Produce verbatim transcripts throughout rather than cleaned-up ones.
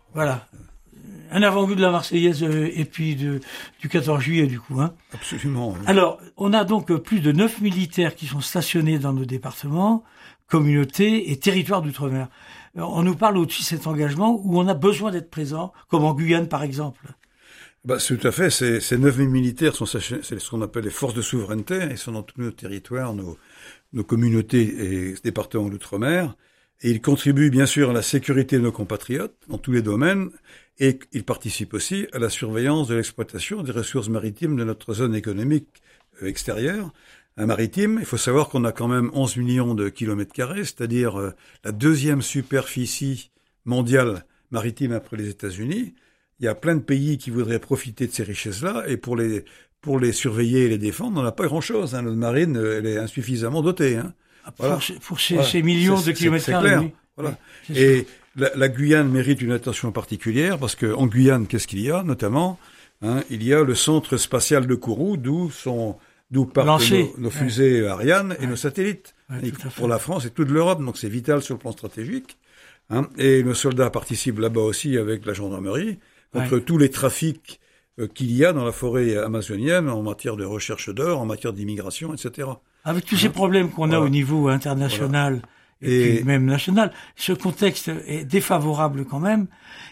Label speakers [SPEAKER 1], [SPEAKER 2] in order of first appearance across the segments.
[SPEAKER 1] Voilà. Un avant-goût de la Marseillaise euh, et puis de, du quatorze juillet, du coup. Hein.
[SPEAKER 2] Absolument. Oui.
[SPEAKER 1] Alors, on a donc plus de neuf militaires qui sont stationnés dans nos départements, communautés et territoires d'outre-mer. On nous parle aussi de cet engagement où on a besoin d'être présent, comme en Guyane, par exemple.
[SPEAKER 2] Bah, c'est tout à fait. Ces, ces neuf mille militaires sont c'est ce qu'on appelle les forces de souveraineté. Ils sont dans tous nos territoires, nos, nos communautés et départements d'outre-mer. Et ils contribuent bien sûr à la sécurité de nos compatriotes dans tous les domaines. Et ils participent aussi à la surveillance de l'exploitation des ressources maritimes de notre zone économique extérieure. Un maritime, il faut savoir qu'on a quand même onze millions de kilomètres carrés, c'est-à-dire euh, la deuxième superficie mondiale maritime après les États-Unis. Il y a plein de pays qui voudraient profiter de ces richesses-là, et pour les pour les surveiller et les défendre, on n'a pas grand-chose. Hein. Notre marine, elle est insuffisamment dotée. Hein.
[SPEAKER 1] Voilà. Pour, pour ces, voilà. ces millions c'est, de kilomètres carrés.
[SPEAKER 2] Oui. Voilà. Oui, et la, la Guyane mérite une attention particulière, parce qu'en Guyane, qu'est-ce qu'il y a, notamment hein, il y a le centre spatial de Kourou, d'où sont d'où partent nos, nos fusées ouais. Ariane et ouais. nos satellites. Ouais, et pour la France et toute l'Europe, donc c'est vital sur le plan stratégique. Hein. Et nos soldats participent là-bas aussi avec la gendarmerie, contre ouais. tous les trafics euh, qu'il y a dans la forêt amazonienne en matière de recherche d'or, en matière d'immigration, et cetera. Avec
[SPEAKER 1] tous hein. ces problèmes qu'on voilà. a au niveau international voilà. et, et puis même national, ce contexte est défavorable quand même.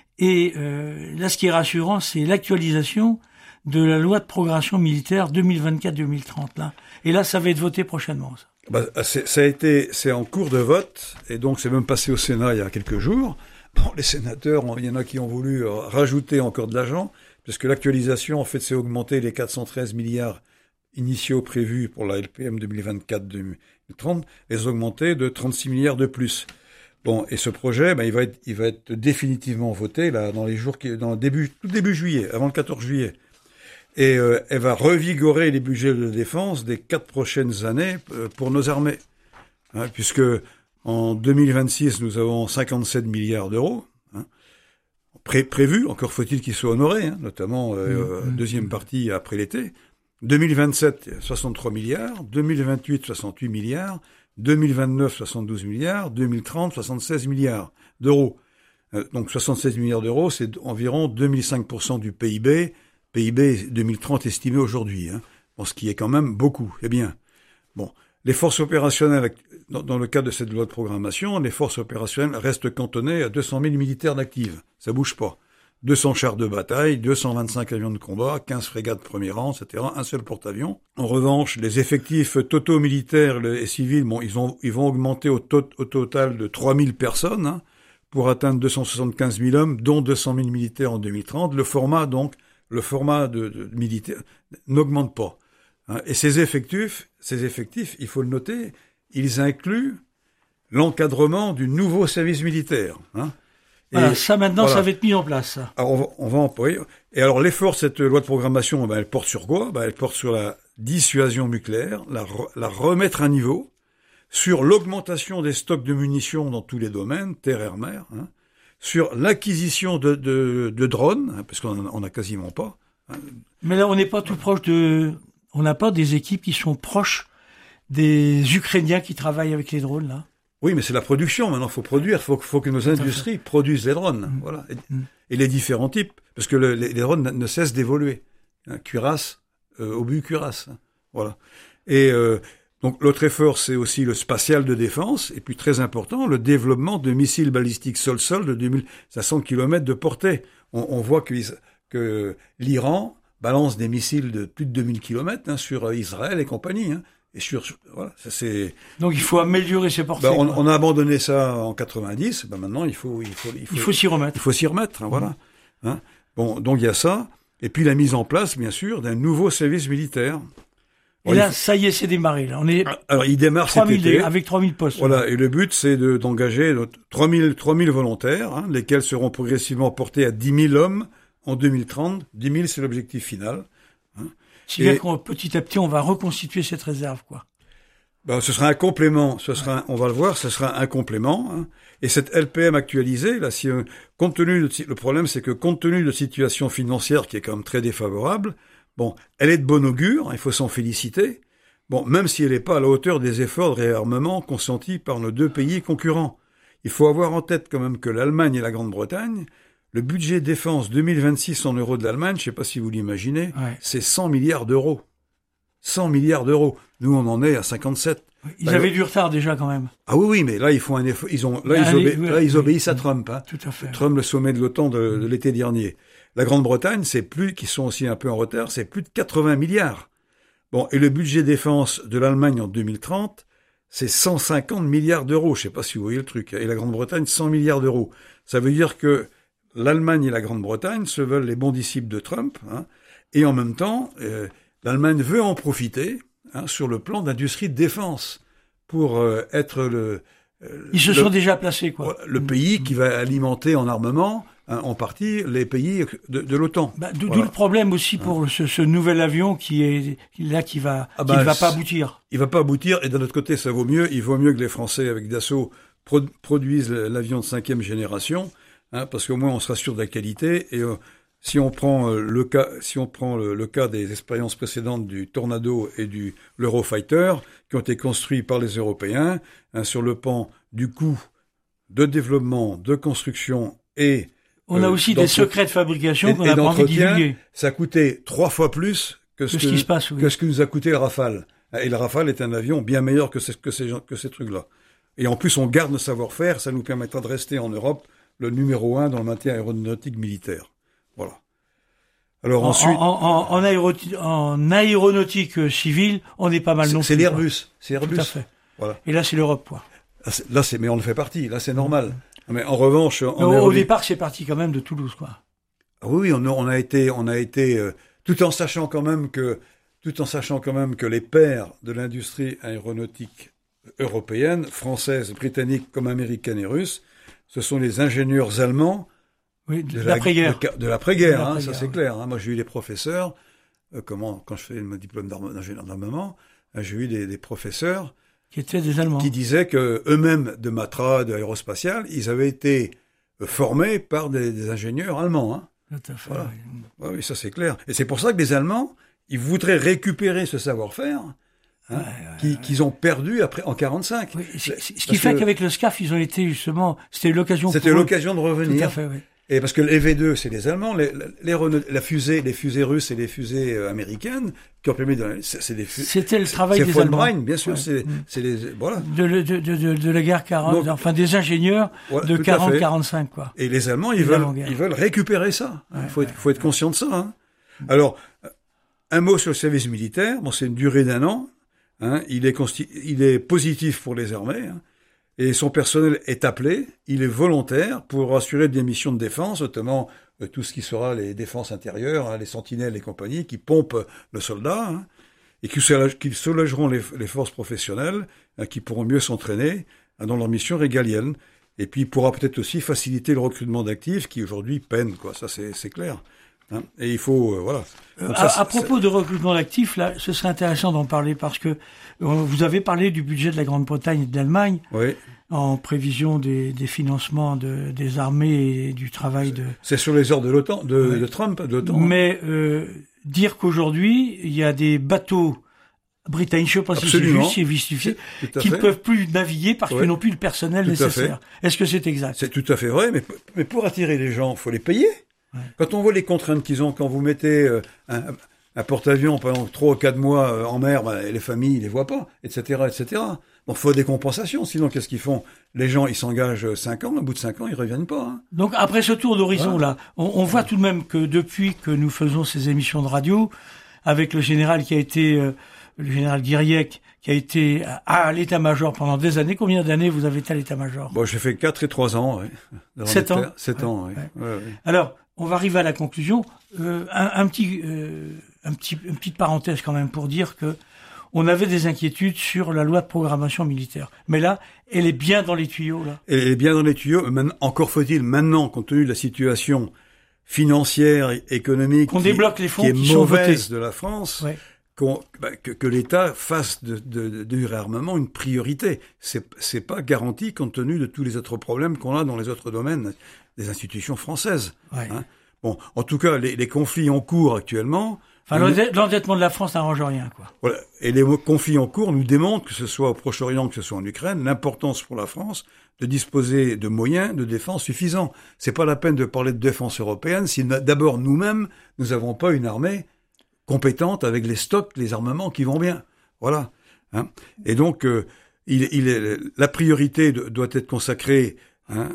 [SPEAKER 1] Et euh, là, ce qui est rassurant, c'est l'actualisation de la loi de programmation militaire deux mille vingt-quatre deux mille trente. Là. Et là, ça va être voté prochainement. Ça,
[SPEAKER 2] bah, c'est, ça a été, c'est en cours de vote, et donc c'est même passé au Sénat il y a quelques jours. Bon, les sénateurs, il y en a qui ont voulu rajouter encore de l'argent, parce que l'actualisation, en fait, c'est augmenter les quatre cent treize milliards initiaux prévus pour la L P M deux mille vingt-quatre deux mille trente, les augmenter de trente-six milliards de plus. Bon, et ce projet, ben, il va être, il va être définitivement voté, là, dans les jours qui, dans le début, tout début juillet, avant le quatorze juillet. Et, euh, elle va revigorer les budgets de défense des quatre prochaines années euh, pour nos armées. Hein, puisque, en deux mille vingt-six, nous avons cinquante-sept milliards d'euros, hein, pré- prévus, encore faut-il qu'ils soient honorés, hein, notamment, euh, mmh, deuxième mmh. partie après l'été. deux mille vingt-sept, soixante-trois milliards, deux mille vingt-huit, soixante-huit milliards, deux mille vingt-neuf, soixante-douze milliards, deux mille trente, soixante-seize milliards d'euros. Euh, donc soixante-seize milliards d'euros, c'est environ deux mille cinq pour cent du P I B, P I B deux mille trente estimé aujourd'hui, hein, bon, ce qui est quand même beaucoup. Eh bien, bon, les forces opérationnelles, dans, dans le cadre de cette loi de programmation, les forces opérationnelles restent cantonnées à deux cent mille militaires d'actifs. Ça bouge pas. deux cents chars de bataille, deux cent vingt-cinq avions de combat, quinze frégates de premier rang, et cetera, un seul porte-avions. En revanche, les effectifs totaux militaires et civils, bon, ils, ont, ils vont augmenter au, to- au total de trois mille personnes, hein, pour atteindre deux cent soixante-quinze mille hommes, dont deux cent mille militaires en deux mille trente. Le format, donc, le format de, de, de militaire n'augmente pas. Hein. Et ces effectifs, ces effectifs, il faut le noter, ils incluent l'encadrement du nouveau service militaire, hein.
[SPEAKER 1] Voilà, et ça maintenant, voilà. Ça va être mis en place. Ça.
[SPEAKER 2] Alors, on va, on va employer. Et alors, l'effort de cette loi de programmation, ben, elle porte sur quoi? Ben, elle porte sur la dissuasion nucléaire, la, re, la remettre à niveau, sur l'augmentation des stocks de munitions dans tous les domaines, terre, air, mer, hein, sur l'acquisition de, de, de drones, hein, parce qu'on en a quasiment pas. Hein.
[SPEAKER 1] Mais là, on n'est pas tout proche de, on n'a pas des équipes qui sont proches des Ukrainiens qui travaillent avec les drones, là.
[SPEAKER 2] Oui, mais c'est la production. Maintenant, il faut produire. Il faut, faut que nos industries produisent les drones. Mmh. Voilà. Et, mmh. et les différents types. Parce que le, les, les drones ne cessent d'évoluer. Hein, cuirasse, euh, obus, cuirasse. Hein, voilà. Et euh, donc, l'autre effort, c'est aussi le spatial de défense. Et puis, très important, le développement de missiles balistiques sol-sol de deux mille cinq cents kilomètres de portée. On, on voit que, que l'Iran balance des missiles de plus de deux mille kilomètres hein, sur Israël et compagnie. Hein. Et sur, voilà, ça c'est.
[SPEAKER 1] Donc il faut améliorer ses portées.
[SPEAKER 2] Ben, on, on a abandonné ça en quatre-vingt-dix. Ben maintenant il faut, il faut, il faut,
[SPEAKER 1] il faut s'y remettre.
[SPEAKER 2] Il faut s'y remettre. Hein, voilà. Hein. Bon, donc il y a ça. Et puis la mise en place, bien sûr, d'un nouveau service militaire.
[SPEAKER 1] Et alors, là, faut... ça y est, c'est démarré. Là, on est.
[SPEAKER 2] Alors il démarre cet été
[SPEAKER 1] avec trois mille postes.
[SPEAKER 2] Voilà. Là. Et le but, c'est de, d'engager trois mille volontaires, hein, lesquels seront progressivement portés à dix mille hommes en deux mille trente. dix mille, c'est l'objectif final. Hein.
[SPEAKER 1] Si bien qu'on, petit à petit, on va reconstituer cette réserve, quoi.
[SPEAKER 2] Ben, ce sera un complément, ce sera, un, on va le voir, ce sera un complément, hein. Et cette L P M actualisée, là, si, compte tenu de, le problème, c'est que compte tenu de situation financière qui est quand même très défavorable, bon, elle est de bon augure, il faut s'en féliciter. Bon, même si elle n'est pas à la hauteur des efforts de réarmement consentis par nos deux pays concurrents. Il faut avoir en tête quand même que l'Allemagne et la Grande-Bretagne, Le budget défense deux mille vingt-six en euros de l'Allemagne, je ne sais pas si vous l'imaginez, ouais. c'est cent milliards d'euros. cent milliards d'euros. Nous, on en est à cinquante-sept.
[SPEAKER 1] Ils bah, avaient le... du retard déjà quand même.
[SPEAKER 2] Ah oui, oui, mais là, ils font un effort. Ils ont, là, ils, obé... oui, là, ils oui, obéissent oui, à Trump. Hein.
[SPEAKER 1] Tout à fait.
[SPEAKER 2] Trump, le sommet de l'OTAN de, de l'été dernier. La Grande-Bretagne, c'est plus, qui sont aussi un peu en retard, c'est plus de quatre-vingts milliards. Bon, et le budget défense de l'Allemagne en deux mille trente, c'est cent cinquante milliards d'euros. Je sais pas si vous voyez le truc. Et la Grande-Bretagne, cent milliards d'euros. Ça veut dire que l'Allemagne et la Grande-Bretagne se veulent les bons disciples de Trump, hein, et en même temps, euh, l'Allemagne veut en profiter, hein, sur le plan d'industrie de défense pour euh, être le...
[SPEAKER 1] Euh, Ils se le, sont déjà placés, quoi.
[SPEAKER 2] Le pays qui va alimenter en armement, hein, en partie, les pays de, de l'OTAN.
[SPEAKER 1] Bah, d'où voilà. le problème aussi pour hein. ce, ce nouvel avion qui est là, qui va, ah bah, qui ne va pas aboutir.
[SPEAKER 2] Il va pas aboutir, et d'un autre côté, ça vaut mieux. Il vaut mieux que les Français, avec Dassault, pro- produisent l'avion de cinquième génération, hein, parce qu'au moins on sera sûr de la qualité. Et euh, si on prend euh, le cas, si on prend le, le cas des expériences précédentes du Tornado et du l'Eurofighter, qui ont été construits par les Européens, hein, sur le pan du coût de développement, de construction et
[SPEAKER 1] on a euh, aussi des secrets de fabrication qu'on n'a pas envie de divulguer.
[SPEAKER 2] Ça a coûté trois fois plus que ce, que,
[SPEAKER 1] ce qui se passe, oui.
[SPEAKER 2] que ce que nous a coûté le Rafale. Et le Rafale est un avion bien meilleur que ces, que ces, que ces trucs-là. Et en plus, on garde le savoir-faire, ça nous permettra de rester en Europe le numéro un dans le maintien aéronautique militaire. Voilà. Alors
[SPEAKER 1] en,
[SPEAKER 2] ensuite,
[SPEAKER 1] en, en, en, aéro, en aéronautique civile, on est pas mal non plus.
[SPEAKER 2] C'est l'Airbus, c'est Airbus.
[SPEAKER 1] Tout à fait.
[SPEAKER 2] Voilà.
[SPEAKER 1] Et là, c'est l'Europe, quoi.
[SPEAKER 2] Là, c'est, là, c'est, mais on le fait partie. Là, c'est normal. Mais en revanche, en
[SPEAKER 1] au, aéronique... au départ, c'est parti quand même de Toulouse, quoi.
[SPEAKER 2] Ah oui, on a, on a été, on a été, euh, tout en sachant quand même que, tout en sachant quand même que les pères de l'industrie aéronautique européenne, française, britannique comme américaine et russe, ce sont les ingénieurs allemands.
[SPEAKER 1] Oui, de, de l'après-guerre.
[SPEAKER 2] De, de l'après-guerre, hein, ça c'est clair. Hein. Moi, j'ai eu des professeurs, euh, comment, quand je fais mon diplôme d'ingénieur d'armement, euh, j'ai eu des, des professeurs
[SPEAKER 1] qui étaient des Allemands,
[SPEAKER 2] qui disaient que eux-mêmes de Matra, de l'aérospatiale, ils avaient été euh, formés par des, des ingénieurs allemands. Hein.
[SPEAKER 1] Tout à fait.
[SPEAKER 2] Voilà. Oui. oui, ça c'est clair. Et c'est pour ça que les Allemands, ils voudraient récupérer ce savoir-faire. Hein, ouais, ouais, qu'ils, ouais. qu'ils ont perdu après en quarante-cinq.
[SPEAKER 1] Oui, c'est, c'est, ce qui fait que, qu'avec le SCAF, ils ont été justement, c'était l'occasion.
[SPEAKER 2] C'était pour l'occasion eux. de revenir.
[SPEAKER 1] Tout à fait, oui.
[SPEAKER 2] Et parce que les V deux, c'est les Allemands, les, les, les, la fusée, les fusées russes et les fusées euh, américaines qui ont permis de, c'est, c'est des fusées.
[SPEAKER 1] C'était le travail
[SPEAKER 2] c'est
[SPEAKER 1] des
[SPEAKER 2] von
[SPEAKER 1] Allemands.
[SPEAKER 2] Braun, bien sûr,
[SPEAKER 1] ouais.
[SPEAKER 2] c'est,
[SPEAKER 1] mmh.
[SPEAKER 2] c'est les, voilà.
[SPEAKER 1] De, de, de, de, de la guerre quarante, donc, enfin des ingénieurs voilà, de quarante quarante-cinq, quoi.
[SPEAKER 2] Et les Allemands, ils veulent, ils veulent récupérer ça. Il ouais, faut être, ouais, faut être conscient de ça, hein. Alors, un mot sur le service militaire. Bon, c'est une durée d'un an. Hein, il est consti- il est positif pour les armées, hein, et son personnel est appelé, il est volontaire pour assurer des missions de défense, notamment euh, tout ce qui sera les défenses intérieures, hein, les sentinelles et compagnie, qui pompent le soldat, hein, et qui, qui soulageront les, les forces professionnelles, hein, qui pourront mieux s'entraîner hein, dans leur mission régalienne. Et puis, il pourra peut-être aussi faciliter le recrutement d'actifs qui aujourd'hui peinent, quoi. Ça, c'est, c'est clair. Hein, et il faut, euh, voilà.
[SPEAKER 1] Donc
[SPEAKER 2] ça,
[SPEAKER 1] à, à propos ça... de recrutement d'actifs, là, ce serait intéressant d'en parler parce que euh, vous avez parlé du budget de la Grande-Bretagne et de l'Allemagne,
[SPEAKER 2] oui,
[SPEAKER 1] en prévision des, des financements de, des armées et du travail de.
[SPEAKER 2] C'est sur les ordres de l'OTAN, de, oui. de Trump, de l'OTAN.
[SPEAKER 1] Mais euh, dire qu'aujourd'hui il y a des bateaux britanniques, je ne sais pas si c'est juste, si c'est justifié, qui ne peuvent plus naviguer parce oui. qu'ils n'ont plus le personnel tout nécessaire. Est-ce que c'est exact?
[SPEAKER 2] C'est tout à fait vrai, mais mais pour attirer les gens, il faut les payer. Ouais. Quand on voit les contraintes qu'ils ont, quand vous mettez euh, un, un porte-avions pendant trois ou quatre mois euh, en mer, bah, les familles, ils les voient pas, et cetera, et cetera. Donc, faut des compensations. Sinon, qu'est-ce qu'ils font? Les gens, ils s'engagent cinq ans, au bout de cinq ans, ils reviennent pas. Hein.
[SPEAKER 1] Donc, après ce tour d'horizon, ouais. là, on, on voit tout de même que depuis que nous faisons ces émissions de radio, avec le général qui a été, euh, le général Guiriec, qui a été à l'état-major pendant des années. Combien d'années vous avez été à l'état-major?
[SPEAKER 2] Bon, j'ai fait quatre et trois ans, oui.
[SPEAKER 1] Sept ans?
[SPEAKER 2] Sept
[SPEAKER 1] ouais.
[SPEAKER 2] ans, oui.
[SPEAKER 1] Ouais.
[SPEAKER 2] Ouais, ouais.
[SPEAKER 1] Alors, on va arriver à la conclusion. Euh, un, un petit, euh, un petit, une petite parenthèse quand même pour dire que on avait des inquiétudes sur la loi de programmation militaire. Mais là, elle est bien dans les tuyaux, là.
[SPEAKER 2] Elle est bien dans les tuyaux. Maintenant, encore faut-il maintenant, compte tenu de la situation financière, économique,
[SPEAKER 1] qu'on
[SPEAKER 2] qui,
[SPEAKER 1] débloque les fonds
[SPEAKER 2] qui est
[SPEAKER 1] qui
[SPEAKER 2] mauvaise
[SPEAKER 1] sont votés.
[SPEAKER 2] de la France,
[SPEAKER 1] ouais.
[SPEAKER 2] qu'on, bah, que, que l'État fasse de, de, de, du réarmement une priorité. C'est, c'est pas garanti compte tenu de tous les autres problèmes qu'on a dans les autres domaines des institutions françaises.
[SPEAKER 1] Ouais.
[SPEAKER 2] Hein. Bon, en tout cas, les, les conflits en cours actuellement,
[SPEAKER 1] Enfin, l'endettement de la France n'arrange rien, quoi.
[SPEAKER 2] Voilà. Et les conflits en cours nous démontrent, que ce soit au Proche-Orient, que ce soit en Ukraine, l'importance pour la France de disposer de moyens de défense suffisants. C'est pas la peine de parler de défense européenne si d'abord nous-mêmes, nous n'avons pas une armée compétente avec les stocks, les armements qui vont bien. Voilà. Hein. Et donc, euh, il, il est, la priorité de, doit être consacrée hein,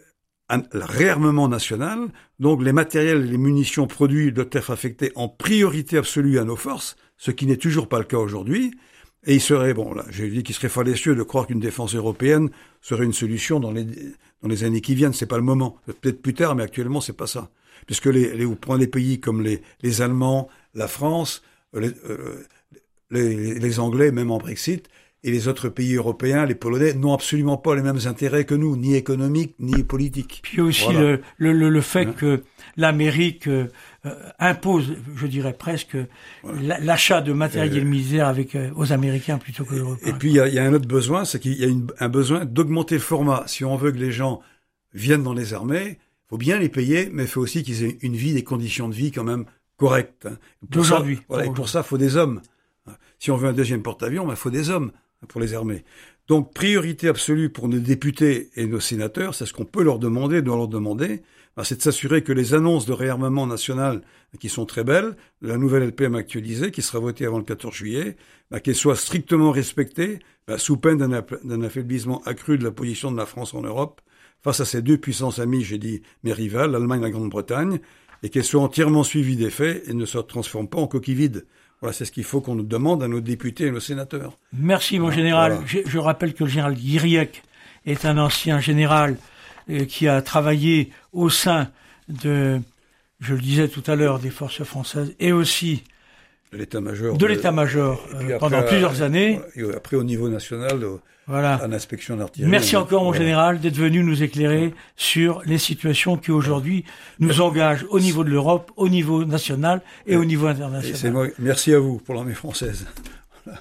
[SPEAKER 2] à le réarmement national. Donc, les matériels et les munitions produits doivent être affectés en priorité absolue à nos forces, ce qui n'est toujours pas le cas aujourd'hui. Et il serait, bon, là, j'ai dit qu'il serait fallacieux de croire qu'une défense européenne serait une solution dans les, dans les années qui viennent. C'est pas le moment. Peut-être plus tard, mais actuellement, c'est pas ça. Puisque les, les, vous prenez des pays comme les, les Allemands, la France, les, euh, les, les Anglais, même en Brexit, et les autres pays européens, les Polonais, n'ont absolument pas les mêmes intérêts que nous, ni économiques, ni politiques.
[SPEAKER 1] Puis aussi voilà. le, le, le fait hein? que l'Amérique euh, impose, je dirais presque, voilà. l'achat de matériel euh, militaire avec euh, aux Américains plutôt que aux Européens.
[SPEAKER 2] Et puis il y a, y a un autre besoin, c'est qu'il y a une, un besoin d'augmenter le format. Si on veut que les gens viennent dans les armées, il faut bien les payer, mais il faut aussi qu'ils aient une vie, des conditions de vie quand même correctes. Hein.
[SPEAKER 1] D'aujourd'hui.
[SPEAKER 2] Voilà, et pour ça, il faut des hommes. Si on veut un deuxième porte-avions, il ben, faut des hommes pour les armées. Donc, priorité absolue pour nos députés et nos sénateurs, c'est ce qu'on peut leur demander, doit leur demander, ben, c'est de s'assurer que les annonces de réarmement national, qui sont très belles, la nouvelle L P M actualisée, qui sera votée avant le quatorze juillet, ben, qu'elles soient strictement respectées, ben, sous peine d'un, d'un affaiblissement accru de la position de la France en Europe, face à ces deux puissances amies, j'ai dit, mes rivales, l'Allemagne et la Grande-Bretagne, et qu'elles soient entièrement suivies des faits et ne se transforment pas en coquilles vides. Voilà, c'est ce qu'il faut qu'on nous demande à nos députés et nos sénateurs.
[SPEAKER 1] Merci, mon général. Voilà. Je, je rappelle que le général Guiriec est un ancien général euh, qui a travaillé au sein de, je le disais tout à l'heure, des forces françaises et aussi
[SPEAKER 2] de l'état-major,
[SPEAKER 1] de l'état-major euh, pendant après, plusieurs années.
[SPEAKER 2] Et après, au niveau national, de,
[SPEAKER 1] voilà.
[SPEAKER 2] à l'inspection d'artillerie.
[SPEAKER 1] Merci encore, mon voilà. général, d'être venu nous éclairer ouais. sur les situations qui aujourd'hui nous engagent au niveau de l'Europe, au niveau national et, et au niveau international.
[SPEAKER 2] Et c'est moi. Merci à vous pour l'armée française. Voilà.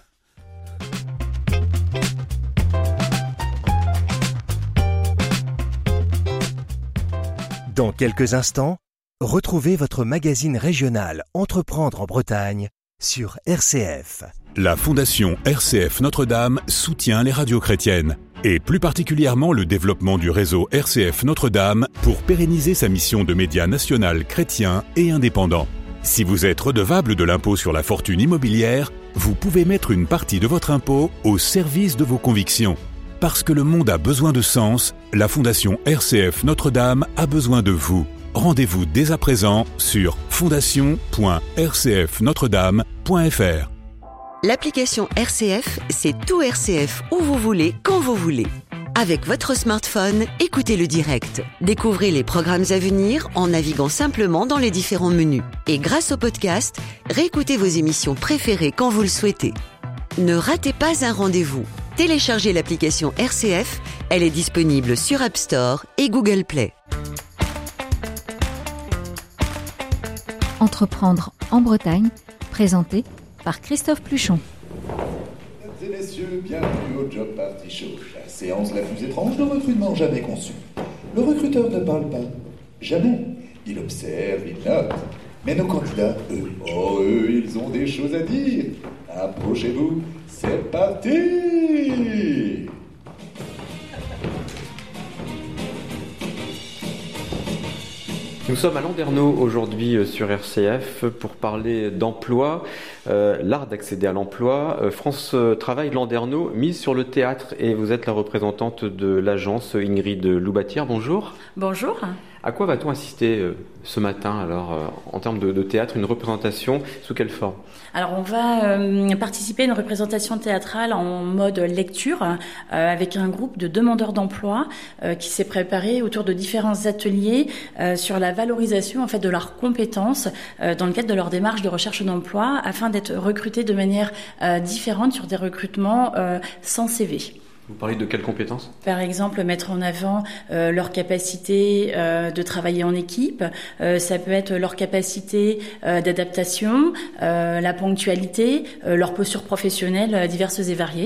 [SPEAKER 3] Dans quelques instants, retrouvez votre magazine régional Entreprendre en Bretagne sur R C F.
[SPEAKER 4] La Fondation R C F Notre-Dame soutient les radios chrétiennes et plus particulièrement le développement du réseau R C F Notre-Dame pour pérenniser sa mission de média national chrétien et indépendant. Si vous êtes redevable de l'impôt sur la fortune immobilière, vous pouvez mettre une partie de votre impôt au service de vos convictions. Parce que le monde a besoin de sens, la Fondation R C F Notre-Dame a besoin de vous. Rendez-vous dès à présent sur fondation point r c f notre dame point f r.
[SPEAKER 5] L'application R C F, c'est tout R C F où vous voulez, quand vous voulez. Avec votre smartphone, écoutez le direct. Découvrez les programmes à venir en naviguant simplement dans les différents menus. Et grâce au podcast, réécoutez vos émissions préférées quand vous le souhaitez. Ne ratez pas un rendez-vous. Téléchargez l'application R C F, elle est disponible sur App Store et Google Play.
[SPEAKER 6] Entreprendre en Bretagne, présenté par Christophe Pluchon.
[SPEAKER 7] Mesdames et messieurs, bienvenue au Job Party Show, la séance la plus étrange de recrutement jamais conçue. Le recruteur ne parle pas, jamais. Il observe, il note. Mais nos candidats, eux, oh eux, ils ont des choses à dire. Approchez-vous, c'est parti!
[SPEAKER 8] Nous sommes à Landerneau aujourd'hui sur R C F pour parler d'emploi, euh, l'art d'accéder à l'emploi. Euh, France Travail Landerneau mise sur le théâtre et vous êtes la représentante de l'agence Ingrid Loubatière. Bonjour.
[SPEAKER 9] Bonjour.
[SPEAKER 8] À quoi va-t-on assister euh, ce matin alors euh, en termes de, de théâtre, une représentation sous quelle forme?
[SPEAKER 9] Alors on va euh, participer à une représentation théâtrale en mode lecture euh, avec un groupe de demandeurs d'emploi euh, qui s'est préparé autour de différents ateliers euh, sur la valorisation en fait de leurs compétences euh, dans le cadre de leur démarche de recherche d'emploi afin d'être recrutés de manière euh, différente sur des recrutements euh, sans C V.
[SPEAKER 8] Vous parlez de quelles compétences?
[SPEAKER 9] Par exemple, mettre en avant euh, leur capacité euh, de travailler en équipe. Euh, ça peut être leur capacité euh, d'adaptation, euh, la ponctualité, euh, leur posture professionnelle euh, diverses et variées.
[SPEAKER 8] Ce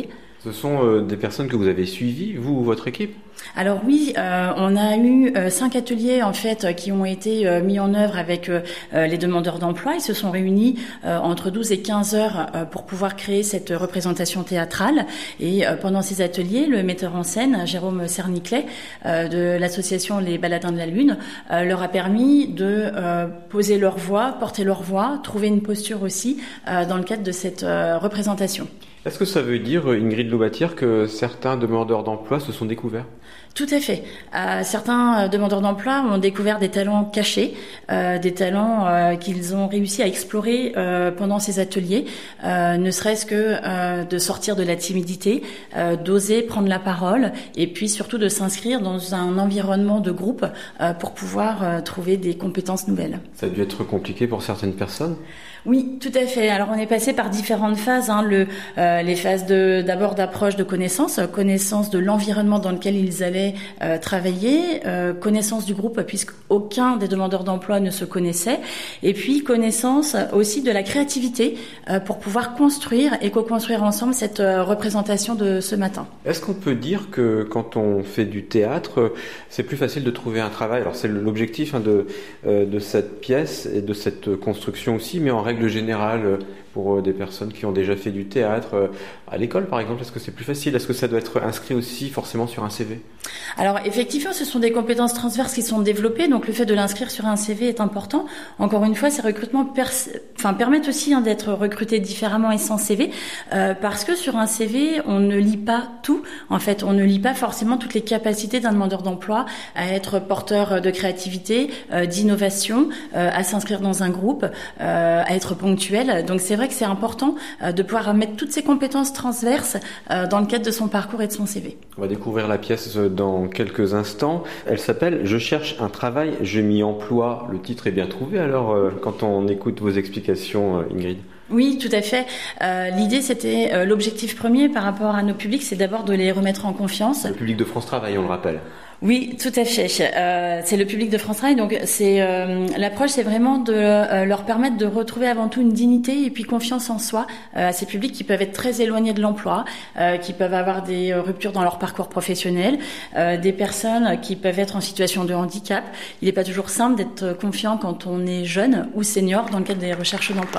[SPEAKER 8] Ce sont euh, des personnes que vous avez suivies, vous ou votre équipe ?
[SPEAKER 9] Alors oui, euh, on a eu euh, cinq ateliers en fait qui ont été euh, mis en œuvre avec euh, les demandeurs d'emploi. Ils se sont réunis euh, entre douze et quinze heures euh, pour pouvoir créer cette représentation théâtrale. Et euh, pendant ces ateliers, le metteur en scène, Jérôme Cerniclet, euh, de l'association Les Baladins de la Lune, euh, leur a permis de euh, poser leur voix, porter leur voix, trouver une posture aussi euh, dans le cadre de cette euh, représentation.
[SPEAKER 8] Est-ce que ça veut dire, Ingrid Loubatière, que certains demandeurs d'emploi se sont découverts ?
[SPEAKER 9] Tout à fait. Euh, certains demandeurs d'emploi ont découvert des talents cachés, euh, des talents euh, qu'ils ont réussi à explorer euh, pendant ces ateliers, euh, ne serait-ce que euh, de sortir de la timidité, euh, d'oser prendre la parole et puis surtout de s'inscrire dans un environnement de groupe euh, pour pouvoir euh, trouver des compétences nouvelles.
[SPEAKER 8] Ça a dû être compliqué pour certaines personnes ?
[SPEAKER 9] Oui, tout à fait. Alors on est passé par différentes phases. Hein. Le, euh, les phases de d'abord d'approche de connaissance, connaissance de l'environnement dans lequel ils allaient euh, travailler, euh, connaissance du groupe puisqu'aucun des demandeurs d'emploi ne se connaissait, et puis connaissance aussi de la créativité euh, pour pouvoir construire et co-construire ensemble cette euh, représentation de ce matin.
[SPEAKER 8] Est-ce qu'on peut dire que quand on fait du théâtre, c'est plus facile de trouver un travail ? Alors c'est l'objectif hein, de euh, de cette pièce et de cette construction aussi, mais en règle générale, pour des personnes qui ont déjà fait du théâtre, à l'école par exemple, est-ce que c'est plus facile ? Est-ce que ça doit être inscrit aussi forcément sur un C V ?
[SPEAKER 9] Alors effectivement, ce sont des compétences transverses qui sont développées, donc le fait de l'inscrire sur un C V est important. Encore une fois, ces recrutements pers- enfin, permettent aussi hein, d'être recrutés différemment et sans C V, euh, parce que sur un C V, on ne lit pas tout. En fait, on ne lit pas forcément toutes les capacités d'un demandeur d'emploi à être porteur de créativité, euh, d'innovation, euh, à s'inscrire dans un groupe, euh, à être ponctuel. Donc c'est vrai que c'est important euh, de pouvoir mettre toutes ces compétences transverses euh, dans le cadre de son parcours et de son C V.
[SPEAKER 8] On va découvrir la pièce dans quelques instants. Elle s'appelle « Je cherche un travail, je m'y emploie ». Le titre est bien trouvé alors euh, quand on écoute vos explications, euh, Ingrid.
[SPEAKER 9] Oui, tout à fait. Euh, l'idée, c'était euh, l'objectif premier par rapport à nos publics, c'est d'abord de les remettre en confiance.
[SPEAKER 8] Le public de France Travail, on le rappelle.
[SPEAKER 9] Oui, tout à fait. Euh, c'est le public de France Travail, donc c'est euh, l'approche, c'est vraiment de euh, leur permettre de retrouver avant tout une dignité et puis confiance en soi euh, à ces publics qui peuvent être très éloignés de l'emploi, euh, qui peuvent avoir des ruptures dans leur parcours professionnel, euh, des personnes qui peuvent être en situation de handicap. Il n'est pas toujours simple d'être confiant quand on est jeune ou senior dans le cadre des recherches d'emploi.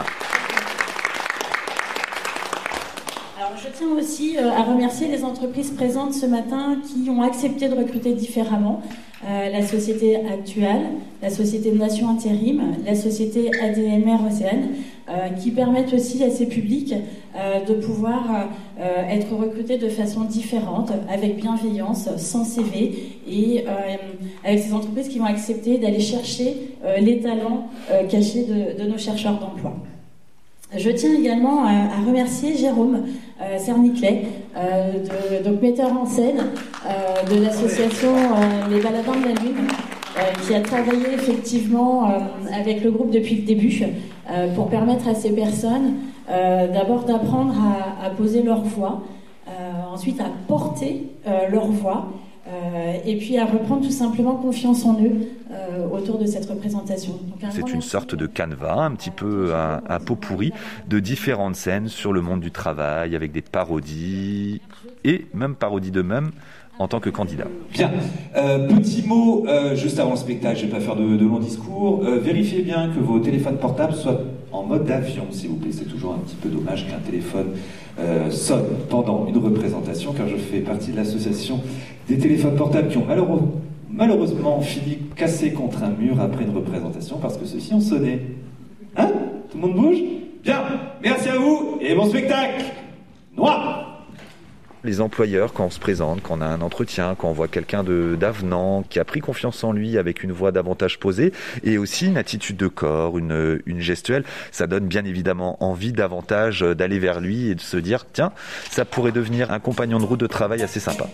[SPEAKER 9] Je tiens aussi à remercier les entreprises présentes ce matin qui ont accepté de recruter différemment. Euh, la société Actuelle, la société Nation Intérim, la société A D M R Océane, euh, qui permettent aussi à ces publics euh, de pouvoir euh, être recrutés de façon différente, avec bienveillance, sans C V, et euh, avec ces entreprises qui vont accepter d'aller chercher euh, les talents euh, cachés de, de nos chercheurs d'emploi. Je tiens également à, à remercier Jérôme euh, Cerniclet, euh, de, donc metteur en scène euh, de l'association euh, Les Baladins de la Lune, euh, qui a travaillé effectivement euh, avec le groupe depuis le début euh, pour permettre à ces personnes euh, d'abord d'apprendre à, à poser leur voix, euh, ensuite à porter euh, leur voix, Euh, et puis à reprendre tout simplement confiance en eux euh, autour de cette représentation. Donc,
[SPEAKER 10] c'est une sorte de canevas, un petit peu un, un pot pourri de différentes scènes sur le monde du travail, avec des parodies, et même parodies d'eux-mêmes en tant que candidat.
[SPEAKER 11] Bien. Euh, petit mot euh, juste avant le spectacle, je ne vais pas faire de, de long discours. Euh, vérifiez bien que vos téléphones portables soient en mode avion, s'il vous plaît. C'est toujours un petit peu dommage qu'un téléphone euh, sonne pendant une représentation, car je fais partie de l'association des téléphones portables qui ont malheureux, malheureusement fini cassés contre un mur après une représentation, parce que ceux-ci ont sonné. Hein ? Tout le monde bouge ? Bien. Merci à vous et bon spectacle. Noir.
[SPEAKER 10] Les employeurs, quand on se présente, quand on a un entretien, quand on voit quelqu'un de, d'avenant, qui a pris confiance en lui avec une voix davantage posée, et aussi une attitude de corps, une, une gestuelle, ça donne bien évidemment envie davantage d'aller vers lui et de se dire, tiens, ça pourrait devenir un compagnon de route de travail assez sympa.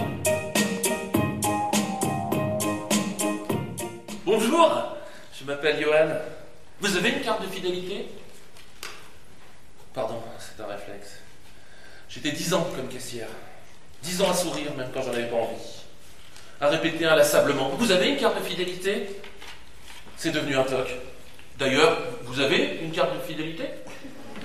[SPEAKER 12] Bonjour, je m'appelle Johan. Vous avez une carte de fidélité ? Pardon, c'est un réflexe. J'étais dix ans comme caissière. Dix ans à sourire, même quand j'en avais pas envie. À répéter inlassablement. Vous avez une carte de fidélité ? C'est devenu un toc. D'ailleurs, vous avez une carte de fidélité ?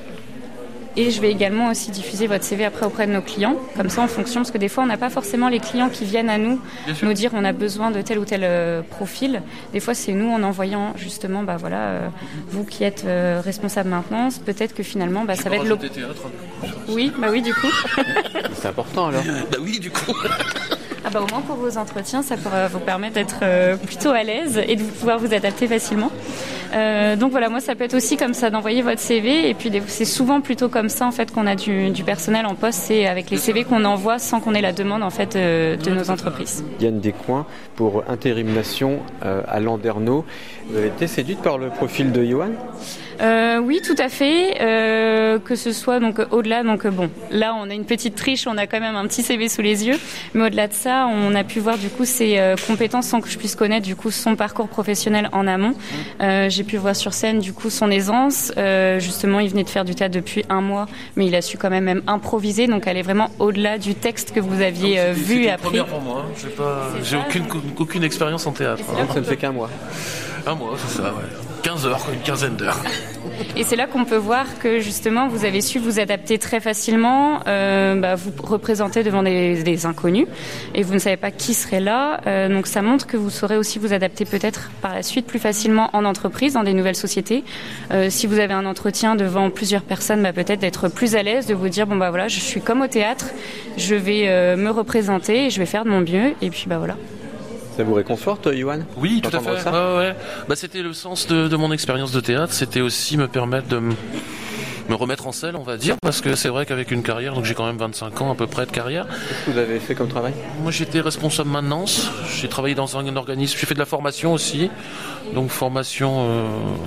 [SPEAKER 13] Et je vais également aussi diffuser votre C V après auprès de nos clients. Comme ça, en fonction, parce que des fois, on n'a pas forcément les clients qui viennent à nous nous dire on a besoin de tel ou tel euh, profil. Des fois, c'est nous en envoyant justement, bah voilà, euh, vous qui êtes euh, responsable maintenance, peut-être que finalement, bah, ça va être l'op... Oui, bah oui, du coup.
[SPEAKER 8] C'est important alors.
[SPEAKER 12] Bah oui, du coup.
[SPEAKER 13] Ah bah au moins pour vos entretiens, ça pourra vous permettre d'être euh, plutôt à l'aise et de pouvoir vous adapter facilement. Euh, donc voilà, moi ça peut être aussi comme ça d'envoyer votre C V et puis des, c'est souvent plutôt comme ça en fait qu'on a du, du personnel en poste, c'est avec les C V qu'on envoie sans qu'on ait la demande en fait euh, de nos entreprises.
[SPEAKER 8] Yann Descoings pour Intérimination euh, à Landerneau. Vous avez été séduite par le profil de Johan ?
[SPEAKER 13] Euh, oui, tout à fait. Euh, que ce soit donc au-delà, donc bon, là on a une petite triche, on a quand même un petit C V sous les yeux, mais au-delà de ça, on a pu voir du coup ses euh, compétences sans que je puisse connaître du coup son parcours professionnel en amont. Euh, j'ai pu voir sur scène du coup son aisance. Euh, justement, il venait de faire du théâtre depuis un mois, mais il a su quand même même improviser, donc aller vraiment au-delà du texte que vous aviez euh, vu et appris.
[SPEAKER 12] C'est une première pour moi. J'ai pas, j'ai aucune aucune expérience en théâtre.
[SPEAKER 8] Donc ça ne fait qu'un mois.
[SPEAKER 12] Un mois, c'est ça, ouais. quinze heures, une quinzaine d'heures.
[SPEAKER 13] Et c'est là qu'on peut voir que justement vous avez su vous adapter très facilement, euh, bah, vous représentez devant des, des inconnus et vous ne savez pas qui serait là, euh, donc ça montre que vous saurez aussi vous adapter peut-être par la suite plus facilement en entreprise, dans des nouvelles sociétés. Euh, si vous avez un entretien devant plusieurs personnes, bah, peut-être d'être plus à l'aise, de vous dire bon bah voilà, je suis comme au théâtre, je vais euh, me représenter, et je vais faire de mon mieux et puis bah voilà.
[SPEAKER 8] Ça vous réconforte, Johan ?
[SPEAKER 12] Oui, tout à fait. Ouais, ouais. Bah, c'était le sens de, de mon expérience de théâtre. C'était aussi me permettre de me, me remettre en selle, on va dire, parce que c'est vrai qu'avec une carrière, donc j'ai quand même vingt-cinq ans à peu près de carrière.
[SPEAKER 8] Qu'est-ce que vous avez fait comme travail ?
[SPEAKER 12] Moi, j'étais responsable maintenance. J'ai travaillé dans un organisme. J'ai fait de la formation aussi, donc formation euh,